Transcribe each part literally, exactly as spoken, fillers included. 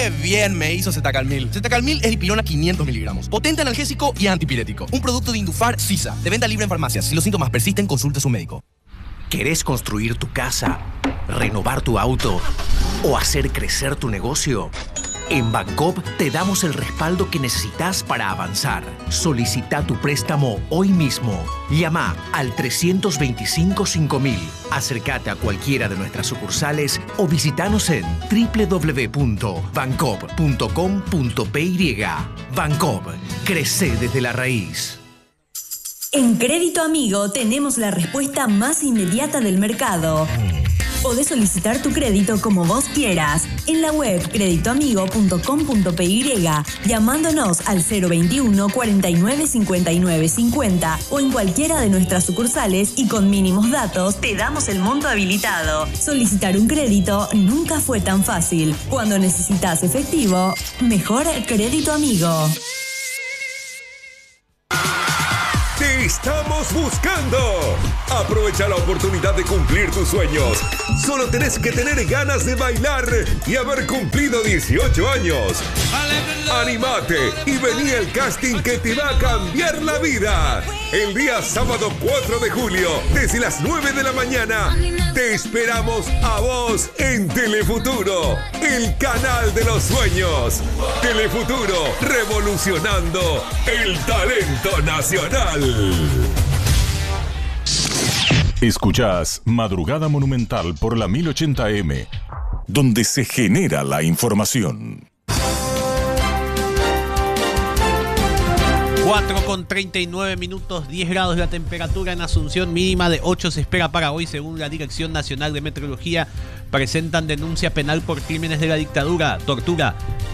¡Qué bien me hizo Zetacalmil! Zetacalmil es dipirona quinientos miligramos. Potente analgésico y antipirético. Un producto de Indufar Sisa. De venta libre en farmacias. Si los síntomas persisten, consulte a su médico. ¿Querés construir tu casa, renovar tu auto o hacer crecer tu negocio? En Bancoop te damos el respaldo que necesitas para avanzar. Solicita tu préstamo hoy mismo. Llama al trescientos veinticinco cinco mil. Acércate a cualquiera de nuestras sucursales o visitanos en doble u doble u doble u punto bancoop punto com punto p y. Bancoop, crece desde la raíz. En Crédito Amigo tenemos la respuesta más inmediata del mercado. Podés solicitar tu crédito como vos quieras en la web crédito amigo punto com punto p y, llamándonos al cero veintiuno cuarenta y nueve cincuenta y nueve cincuenta o en cualquiera de nuestras sucursales y con mínimos datos te damos el monto habilitado. Solicitar un crédito nunca fue tan fácil. Cuando necesitas efectivo, mejor Crédito Amigo. ¡Te estamos buscando! Aprovecha la oportunidad de cumplir tus sueños. Solo tenés que tener ganas de bailar y haber cumplido dieciocho años. ¡Anímate y vení al casting que te va a cambiar la vida! El día sábado cuatro de julio, desde las nueve de la mañana, te esperamos a vos en Telefuturo, el canal de los sueños. Telefuturo, revolucionando el talento nacional. Escuchás Madrugada Monumental por la mil ochenta eme, donde se genera la información. cuatro con treinta y nueve minutos, diez grados la temperatura en Asunción, mínima de ocho se espera para hoy según la Dirección Nacional de Meteorología. Presentan denuncia penal por crímenes de la dictadura, tortura.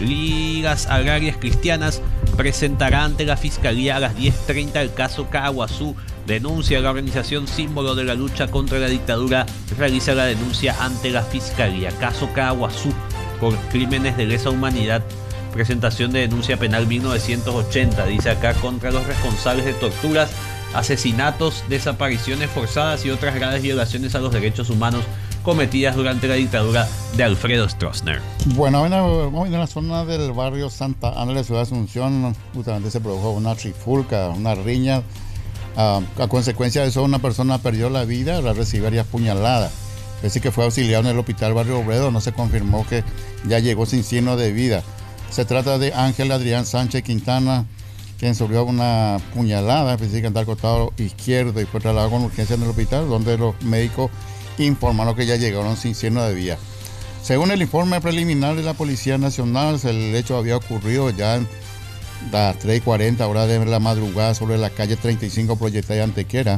Ligas Agrarias Cristianas presentará ante la Fiscalía a las diez treinta el caso Caaguazú. Denuncia la organización símbolo de la lucha contra la dictadura, realiza la denuncia ante la Fiscalía. Caso Caaguazú por crímenes de lesa humanidad. Presentación de denuncia penal mil novecientos ochenta, dice acá, contra los responsables de torturas, asesinatos, desapariciones forzadas y otras graves violaciones a los derechos humanos cometidas durante la dictadura de Alfredo Stroessner. Bueno, hoy en la zona del barrio Santa Ana de la ciudad de Asunción justamente se produjo una trifulca, una riña. Uh, a consecuencia de eso, una persona perdió la vida al recibir varias puñaladas. Es decir, que fue auxiliado en el hospital Barrio Obredo, no se confirmó que ya llegó sin signo de vida. Se trata de Ángel Adrián Sánchez Quintana, quien sufrió una puñalada específicamente al costado izquierdo y fue trasladado con urgencia en el hospital, donde los médicos informaron que ya llegaron sin signo de vida. Según el informe preliminar de la Policía Nacional, el hecho había ocurrido ya en las tres y cuarenta horas de la madrugada sobre la calle treinta y cinco Proyecta de Antequera.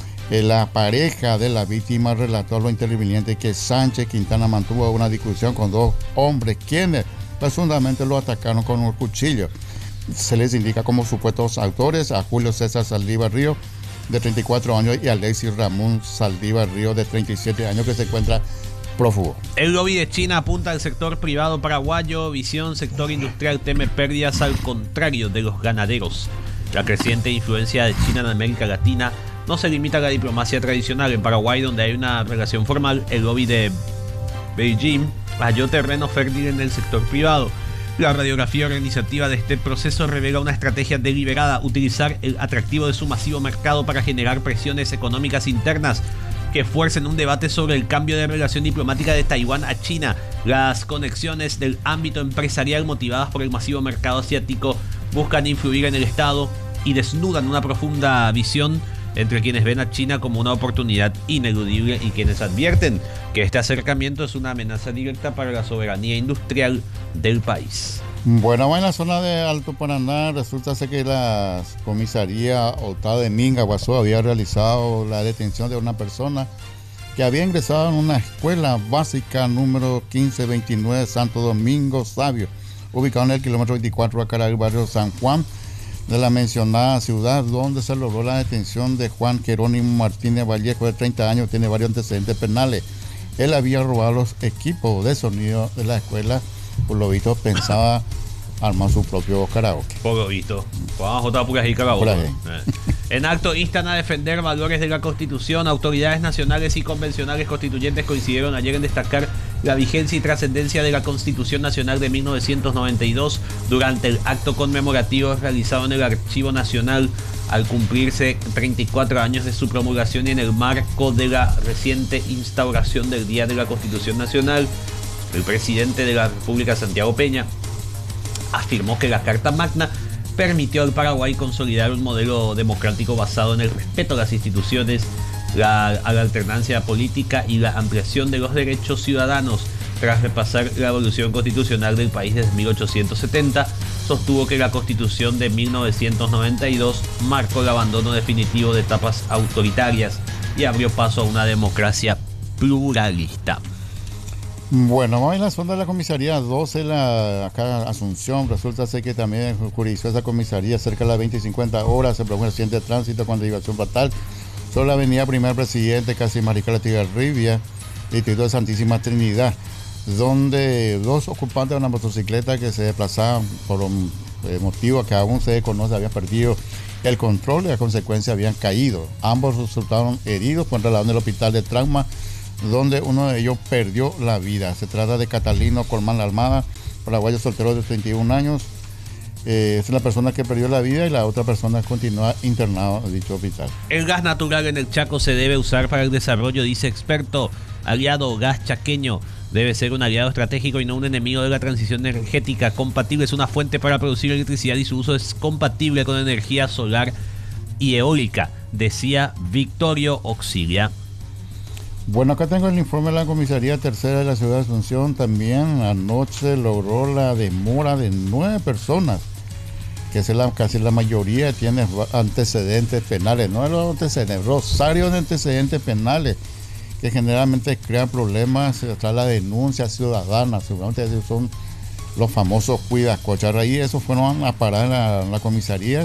La pareja de la víctima relató a los intervinientes que Sánchez Quintana mantuvo una discusión con dos hombres quienes presuntamente lo atacaron con un cuchillo. Se les indica como supuestos autores a Julio César Saldívar Río, de treinta y cuatro años, y Alexis Ramón Saldívar Río, de treinta y siete años, que se encuentra prófugo. El lobby de China apunta al sector privado paraguayo. Visión sector industrial teme pérdidas al contrario de los ganaderos. La creciente influencia de China en América Latina no se limita a la diplomacia tradicional. En Paraguay, donde hay una relación formal, el lobby de Beijing halló terreno fértil en el sector privado. La radiografía organizativa de este proceso revela una estrategia deliberada: utilizar el atractivo de su masivo mercado para generar presiones económicas internas que fuercen un debate sobre el cambio de relación diplomática de Taiwán a China. Las conexiones del ámbito empresarial motivadas por el masivo mercado asiático buscan influir en el Estado y desnudan una profunda visión entre quienes ven a China como una oportunidad ineludible y quienes advierten que este acercamiento es una amenaza directa para la soberanía industrial del país. Bueno, en la zona de Alto Paraná resulta ser que la comisaría Otá de Minga, Guazú, había realizado la detención de una persona que había ingresado en una escuela básica número quince veintinueve Santo Domingo Sabio, ubicado en el kilómetro veinticuatro acá del barrio San Juan de la mencionada ciudad, donde se logró la detención de Juan Jerónimo Martínez Vallejo, de treinta años, tiene varios antecedentes penales. Él había robado los equipos de sonido de la escuela, por lo visto pensaba armar su propio karaoke. Por lo visto. Vamos a jotar por ahí karaoke. Eh. En acto instan a defender valores de la Constitución. Autoridades nacionales y convencionales constituyentes coincidieron ayer en destacar la vigencia y trascendencia de la Constitución Nacional de mil novecientos noventa y dos durante el acto conmemorativo realizado en el Archivo Nacional al cumplirse treinta y cuatro años de su promulgación y en el marco de la reciente instauración del Día de la Constitución Nacional. El presidente de la República, Santiago Peña, afirmó que la Carta Magna permitió al Paraguay consolidar un modelo democrático basado en el respeto a las instituciones, la, a la alternancia política y la ampliación de los derechos ciudadanos. Tras repasar la evolución constitucional del país desde mil ochocientos setenta, sostuvo que la Constitución de mil novecientos noventa y dos marcó el abandono definitivo de etapas autoritarias y abrió paso a una democracia pluralista. Bueno, vamos en la zona de la comisaría doce, la, acá Asunción. Resulta ser que también jurisdicción esa comisaría cerca de las veinte y cincuenta horas se produjo un accidente de tránsito con derivación fatal sobre la avenida Primer Presidente, casi Mariscal Estigarribia, distrito de Santísima Trinidad, donde dos ocupantes de una motocicleta que se desplazaban por un eh, motivo que aún se desconoce habían perdido el control y a consecuencia habían caído. Ambos resultaron heridos, fueron trasladados en el hospital de trauma, donde uno de ellos perdió la vida. Se trata de Catalino Colmán Almada, paraguayo soltero de treinta y un años. Eh, es la persona que perdió la vida y la otra persona continúa internado en dicho hospital. El gas natural en el Chaco se debe usar para el desarrollo, dice experto. Aliado gas chaqueño debe ser un aliado estratégico y no un enemigo de la transición energética. Compatible es una fuente para producir electricidad y su uso es compatible con energía solar y eólica, decía Victorio Auxilia. Bueno, acá tengo el informe de la comisaría tercera de la ciudad de Asunción. También anoche logró la demora de nueve personas, que es la, casi la mayoría tiene antecedentes penales, no los antecedentes, rosario de antecedentes penales, que generalmente crean problemas tras la denuncia ciudadana. Seguramente son los famosos cuidacochas. Ahí esos fueron a parar en la, en la comisaría.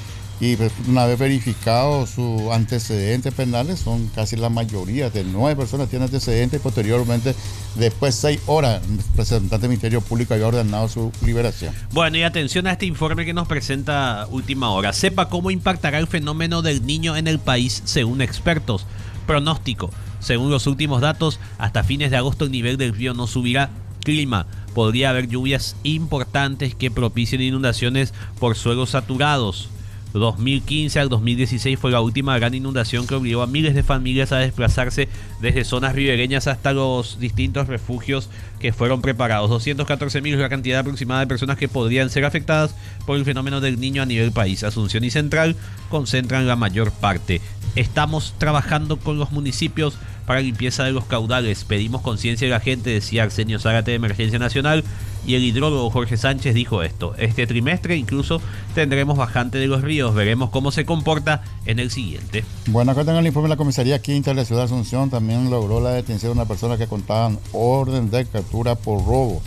Y una vez verificados sus antecedentes penales, son casi la mayoría, de nueve personas tienen antecedentes y posteriormente, después de seis horas, el representante del Ministerio Público había ordenado su liberación. Bueno, y atención a este informe que nos presenta Última Hora. Sepa cómo impactará el fenómeno del Niño en el país según expertos. Pronóstico. Según los últimos datos, hasta fines de agosto el nivel del río no subirá. Clima. Podría haber lluvias importantes que propicien inundaciones por suelos saturados. dos mil quince al dos mil dieciséis fue la última gran inundación que obligó a miles de familias a desplazarse desde zonas ribereñas hasta los distintos refugios que fueron preparados. doscientos catorce mil es la cantidad aproximada de personas que podrían ser afectadas por el fenómeno del Niño a nivel país. Asunción y Central concentran la mayor parte. Estamos trabajando con los municipios para limpieza de los caudales. Pedimos conciencia de la gente, decía Arsenio Zárate de Emergencia Nacional. Y el hidrólogo Jorge Sánchez dijo esto: este trimestre incluso tendremos bajante de los ríos, veremos cómo se comporta en el siguiente. Bueno, acá tengo el informe de la comisaría quinta de la ciudad de Asunción. También logró la detención de una persona que contaban orden de captura por robo.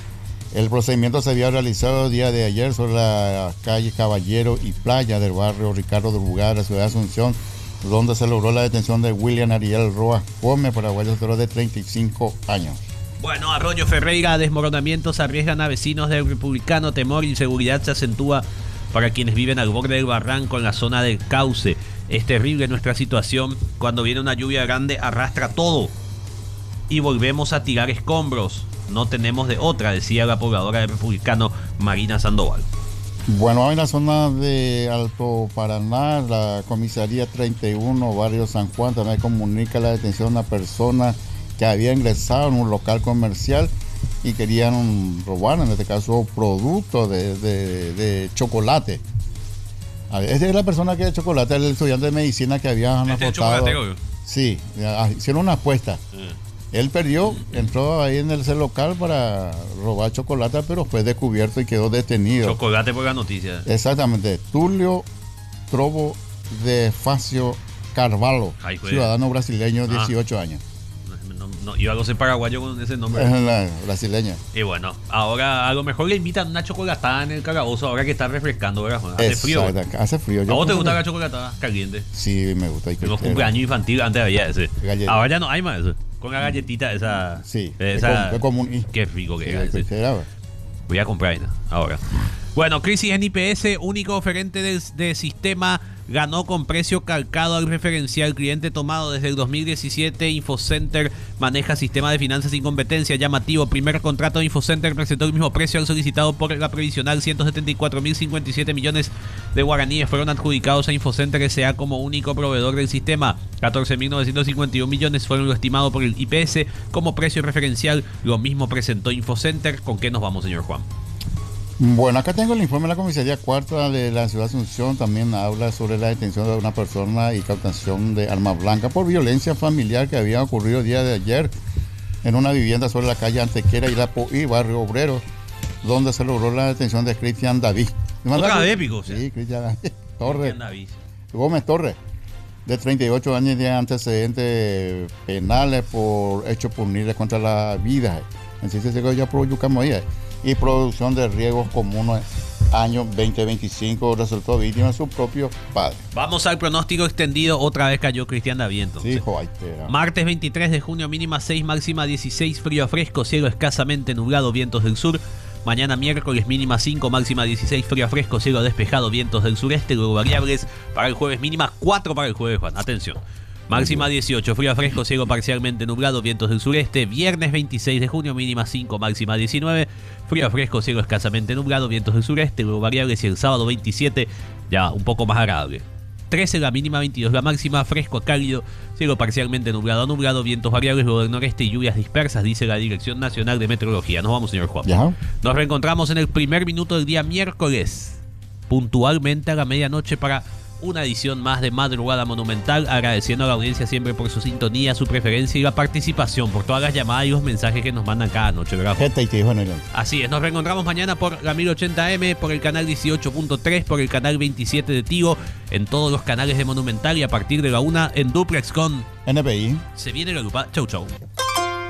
El procedimiento se había realizado el día de ayer sobre la calle Caballero y Playa del barrio Ricardo de Urbuga de la ciudad de Asunción, donde se logró la detención de William Ariel Roa Gómez, paraguayo de treinta y cinco años. Bueno, Arroyo Ferreira, desmoronamientos arriesgan a vecinos del Republicano, temor e inseguridad se acentúa para quienes viven al borde del barranco en la zona del Cauce. Es terrible nuestra situación, cuando viene una lluvia grande arrastra todo y volvemos a tirar escombros, no tenemos de otra, decía la pobladora del Republicano Marina Sandoval. Bueno, en la zona de Alto Paraná, la comisaría treinta y uno, barrio San Juan, también comunica la detención de una persona que había ingresado en un local comercial y querían robar, en este caso, productos de, de, de chocolate. A ver, esta es la persona que es chocolate, el estudiante de medicina que había apostado. Sí, hicieron una apuesta. Sí. Él perdió, entró ahí en ese local para robar chocolate, pero fue descubierto y quedó detenido. Chocolate por la noticia. Exactamente. Tulio Trobo de Facio Carvalho, ciudadano brasileño, dieciocho ah. años. No, no, yo hago ser paraguayo con ese nombre. Es la brasileña. Y bueno, ahora a lo mejor le invitan una chocolatada en el calabozo ahora que está refrescando, ¿verdad? Hace Exacto, frío. Hace frío. ¿A vos te gusta la chocolatada caliente? Sí, me gusta. En los cumpleaños infantiles antes había ese. Galleta. Ahora ya no hay más eso. Con la galletita esa. Sí. Esa, es común. Qué rico que sí, era ese. Voy a comprar ahora. Bueno, crisis en I P S, único oferente del, del sistema ganó con precio calcado al referencial. Cliente tomado desde el dos mil diecisiete. Infocenter maneja sistema de finanzas sin competencia. Llamativo. Primer contrato de Infocenter presentó el mismo precio al solicitado por la previsional. ciento setenta y cuatro mil cincuenta y siete millones de guaraníes fueron adjudicados a Infocenter S A como único proveedor del sistema. catorce mil novecientos cincuenta y uno millones fueron lo estimado por el I P S como precio referencial. Lo mismo presentó Infocenter. ¿Con qué nos vamos, señor Juan? Bueno, acá tengo el informe de la comisaría cuarta de la ciudad de Asunción. También habla sobre la detención de una persona y cautación de arma blanca por violencia familiar que había ocurrido el día de ayer en una vivienda sobre la calle Antequera y la y Barrio Obrero, donde se logró la detención de Cristian David. Otra vez épico, sí, sí, Cristian David Torres. Cristian David. Gómez Torres, de treinta y ocho años de antecedentes penales por hechos punibles contra la vida. En sí se llegó ya por Yucamoya. Y producción de riesgos comunes año veinte veinticinco resultó víctima de su propio padre. Vamos al pronóstico extendido. Otra vez cayó Cristian David entonces. Sí, joder, te... Martes veintitrés de junio, mínima seis, máxima dieciséis, frío a fresco, cielo escasamente nublado, vientos del sur. Mañana miércoles mínima cinco, máxima dieciséis, frío a fresco, cielo despejado, vientos del sureste. Luego variables para el jueves, mínima cuatro para el jueves, Juan. Atención. Máxima dieciocho, frío a fresco, cielo parcialmente nublado, vientos del sureste. Viernes veintiséis de junio, mínima cinco, máxima diecinueve. Frío a fresco, cielo escasamente nublado, vientos del sureste. Luego variables y el sábado veintisiete, ya un poco más agradable. trece la mínima, veintidós la máxima, fresco a cálido, cielo parcialmente nublado a nublado, vientos variables luego del noreste y lluvias dispersas, dice la Dirección Nacional de Meteorología. Nos vamos, señor Juan. ¿Ya? Nos reencontramos en el primer minuto del día miércoles, puntualmente a la medianoche para una edición más de Madrugada Monumental, agradeciendo a la audiencia siempre por su sintonía, su preferencia y la participación, por todas las llamadas y los mensajes que nos mandan cada noche, ¿verdad? Así es, nos reencontramos mañana por la mil ochenta eme, por el canal dieciocho punto tres, por el canal veintisiete de Tigo, en todos los canales de Monumental y a partir de la una en Duplex con N P I. Se viene la lupa. Chau, chau.